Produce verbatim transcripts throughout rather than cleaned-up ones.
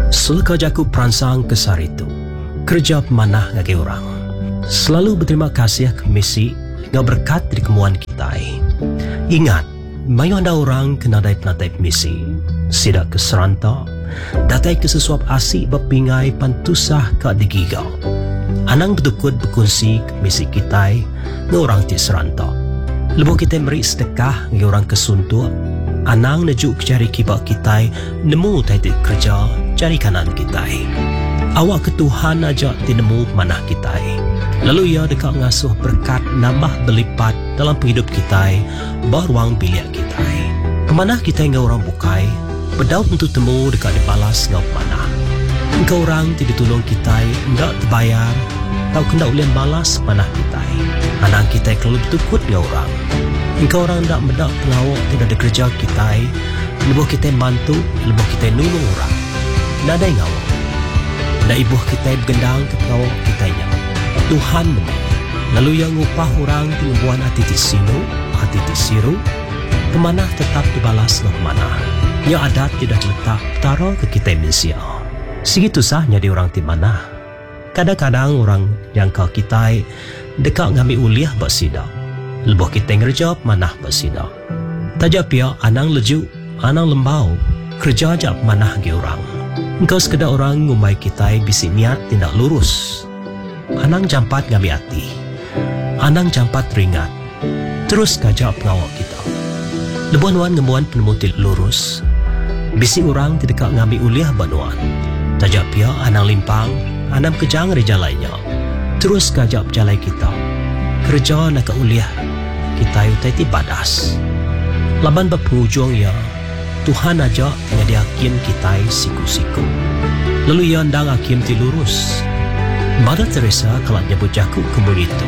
Selaka jaku perangsang kesar itu kerja pemanah ngagi orang. Selalu berterima kasih ke misi ngau berkat dari kemuan kita. Ingat, mayu anda orang kena dai penatai misi. Sidak ke seranta, datai ke sesuap asik berpingai pantusah ke digigau. Anang bertukut berkongsi ke misi kita ngau orang ti seranta. Lebuh kita beri sedekah ngau orang kesuntuk. Anang nejuk cari kibak kita nemu tai kerja cari kanan kita. Awak ke Tuhan aja tinemu manah kita. Lalu ia dekat ngasuh berkat nambah berlipat dalam penghidup kita, baruang biliak kita. Kemanah kita ngau orang bukai, berdaut untuk temu dekat dibalas ngau pemanah. Engkau orang tidak tolong kita, enggak terbayar, tau kena ulian balas manah kita. Anang kita kalau bertukut ngau orang. Engkau orang tak mendak pengawak tidak ada kerja kita, lebuh kita mantu, lebuh kita nulung orang. Nada ngawak. Nak ibuh kita bergendang ke pengawak kita yang Tuhan memang. Lalu yang upah orang pengubuhan hati di sinu, hati di siru, kemanah tetap dibalas ke kemanah. Yang adat tidak letak taro ke kita manusia. Segitu sahnya di orang di mana. Kadang-kadang orang yang kau kita dekat ngambil uliah bersidak. Lebuh kita ngerjap manah bersidak. Tajak pia anang leju, anang lembau, kerja ajak manah ke orang. Engkau sekedar orang ngumai kita bisi niat tindak lurus. Anang jampat ngambil hati. Anang jampat ringat. Terus kajak pengawak kita. Lebuan-wan ngemuan penemutil lurus. Bisi orang tidak ngambil uliah banuan. Tajak pia anang limpang, anang kejang reja lainnya. Terus kajak jalai kita. Kerja nak ke uliah kita utai ti badas. Laban berpenghujung ya, Tuhan aja dengan dihakim kita siku-siku. Lalu ia andang hakim ti lurus. Mother Teresa kalau nyebut jaku kemun itu.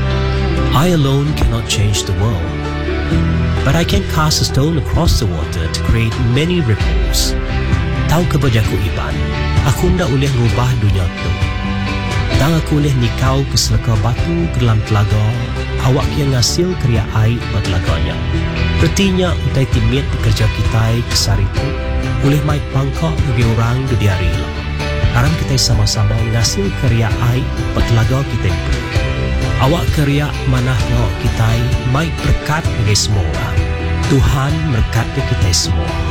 I alone cannot change the world, but I can cast a stone across the water to create many ripples. Tahu ke bajaku iban, aku ndak boleh ngubah dunia tu. Tang aku boleh nikau ke selaka batu ke dalam telaga, awak yang ngasil kriya air buat telaganya. Pertinya utai timit pekerja kita kesar itu, boleh mai pangkak bagi orang di hari lah. Aram kita sama-sama ngasil kriya air buat telaga kita itu. Awak kriya manah ngawak kita mai berkat bagi semua orang. Tuhan berkati kita semua.